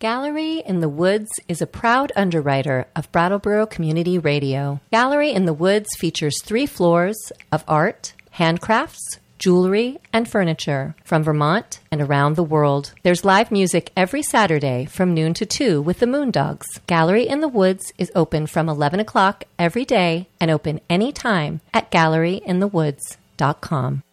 Gallery in the Woods is a proud underwriter of Brattleboro Community Radio. Gallery in the Woods features 3 floors of art, handcrafts, jewelry, and furniture from Vermont and around the world. There's live music every Saturday from noon to 2 with the Moondogs. Gallery in the Woods is open from 11 o'clock every day and open anytime at galleryinthewoods.com.